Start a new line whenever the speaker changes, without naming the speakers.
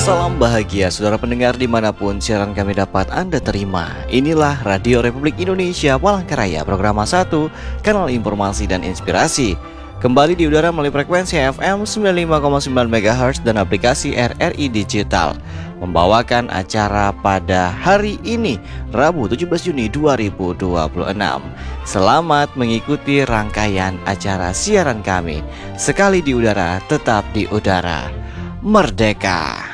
Salam bahagia saudara pendengar dimanapun siaran kami dapat Anda terima. Inilah Radio Republik Indonesia Palangkaraya, program 1, kanal informasi dan inspirasi. Kembali di udara melalui frekuensi FM 95,9 MHz dan aplikasi RRI Digital. Membawakan acara pada hari ini, Rabu 17 Juni 2026. Selamat mengikuti rangkaian acara siaran kami. Sekali di udara, tetap di udara. Merdeka!